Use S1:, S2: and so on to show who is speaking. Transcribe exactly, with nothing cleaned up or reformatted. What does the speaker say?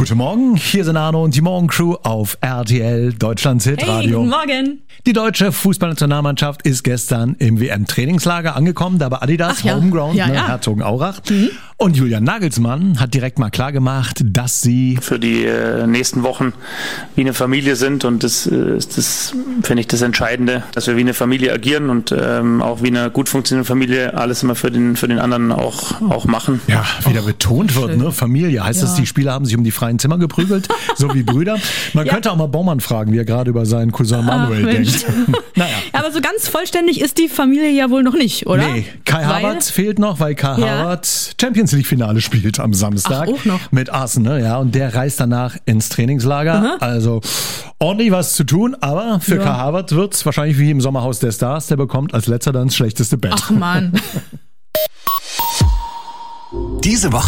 S1: Guten Morgen, hier sind Arno und die Morgencrew auf R T L Deutschlands Hitradio.
S2: Hey, guten Morgen.
S1: Die deutsche Fußballnationalmannschaft ist gestern im W M-Trainingslager angekommen, da bei Adidas,
S2: Ach ja.
S1: Homeground,
S2: Ja,
S1: ne,
S2: ja.
S1: Herzogenaurach. Mhm. Und Julian Nagelsmann hat direkt mal klar gemacht, dass sie
S3: für die äh, nächsten Wochen wie eine Familie sind, und das äh, ist das, finde ich, das Entscheidende, dass wir wie eine Familie agieren und ähm, auch wie eine gut funktionierende Familie alles immer für den für den anderen auch auch machen.
S1: ja wieder betont wird, ne? Familie. Heißt
S2: Ja.
S1: das, die Spieler haben sich um die freien Zimmer geprügelt, so wie Brüder? Man
S2: Ja.
S1: könnte auch mal Baumann fragen, wie er gerade über seinen Cousin Manuel
S2: Ach, Mensch.
S1: denkt. naja.
S2: Ja, aber so ganz vollständig ist die Familie ja wohl noch nicht, oder?
S1: Nee, Kai
S2: Weil-
S1: Havertz fehlt noch, weil Kai
S2: Ja.
S1: Havertz Champions League Finale spielt am Samstag.
S2: Ach, auch noch.
S1: Mit Arsenal, ja, und der reist danach ins Trainingslager.
S2: Aha.
S1: Also ordentlich was zu tun, aber für
S2: Ja.
S1: Kai Havertz wird's wahrscheinlich wie im Sommerhaus der Stars, der bekommt als letzter dann das schlechteste Bett.
S2: Ach Mann.
S4: Diese Woche